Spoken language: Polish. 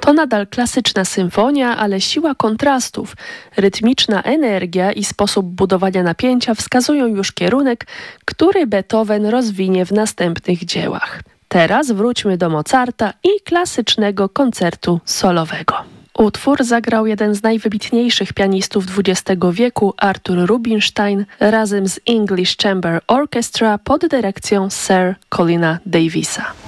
To nadal klasyczna symfonia, ale siła kontrastów, rytmiczna energia i sposób budowania napięcia wskazują już kierunek, który Beethoven rozwinie w następnych dziełach. Teraz wróćmy do Mozarta i klasycznego koncertu solowego. Utwór zagrał jeden z najwybitniejszych pianistów XX wieku, Arthur Rubinstein, razem z English Chamber Orchestra pod dyrekcją Sir Colina Davisa.